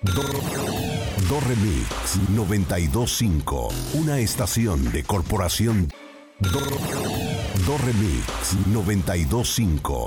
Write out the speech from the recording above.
Do Remix 925, una estación de Corporación Do Remix 925.